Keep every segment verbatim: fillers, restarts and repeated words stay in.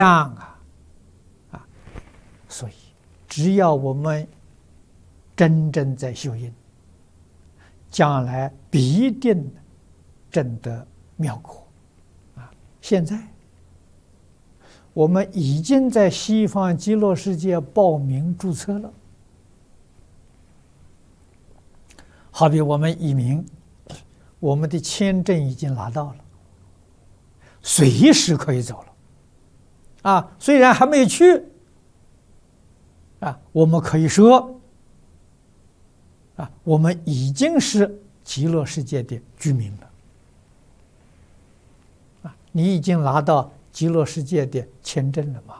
样啊啊！所以，只要我们真正在修因，将来必定证得妙果啊！现在我们已经在西方极乐世界报名注册了，好比我们移民，我们的签证已经拿到了，随时可以走了。啊，虽然还没有去，啊，我们可以说，啊，我们已经是极乐世界的居民了。啊，你已经拿到极乐世界的签证了吗？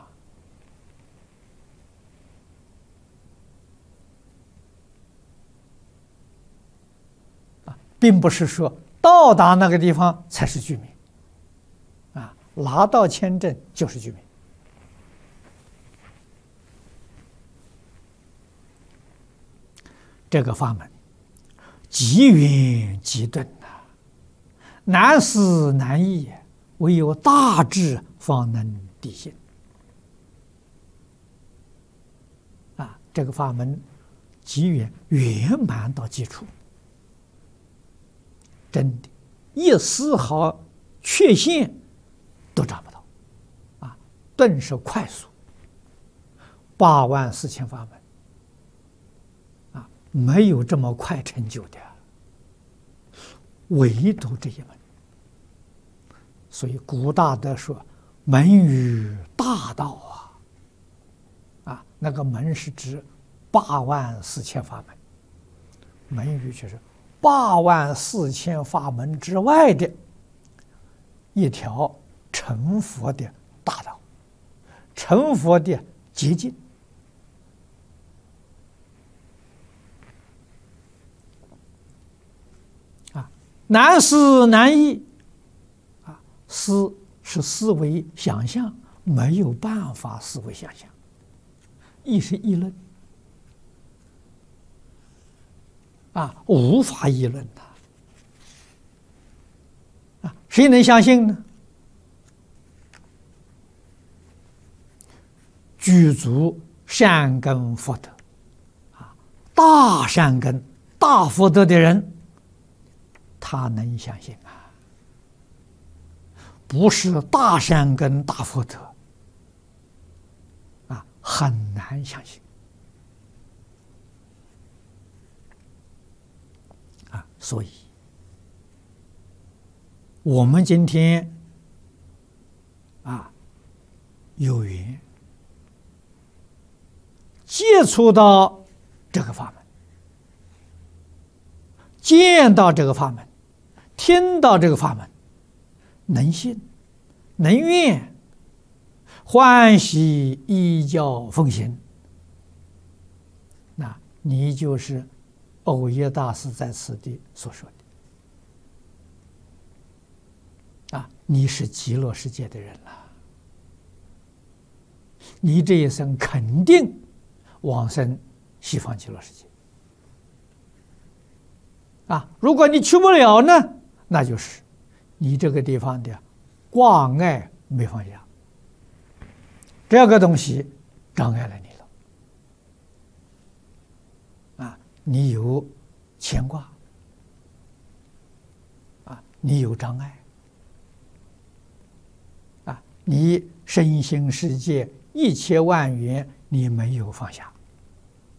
啊，并不是说到达那个地方才是居民，啊，拿到签证就是居民。这个法门极圆极顿呐，难思难议，唯有大智方能谛信。啊，这个法门极圆圆满到基础，真的，一丝毫缺陷都找不到。啊，顿时快速，八万四千法门。没有这么快成就的，唯独这一门。所以古大德说：“门于大道啊！”啊，那个门是指八万四千法门，门于就是八万四千法门之外的一条成佛的大道，成佛的捷径。难思难议，啊，思是思维想象，没有办法思维想象；议是议论，啊，无法议论的，啊，谁能相信呢？具足善根福德，啊，大善根、大福德的人。他能相信啊，不是大善根大福德啊，很难相信啊。所以，我们今天啊有缘接触到这个法门，见到这个法门。听到这个法门，能信，能愿，欢喜依教奉行，那你就是藕益大师在此地所说的啊，你是极乐世界的人了，你这一生肯定往生西方极乐世界啊！如果你去不了呢？那就是你这个地方的挂碍没放下，这个东西障碍了你了啊！你有牵挂啊，你有障碍啊，你身心世界一切万缘你没有放下。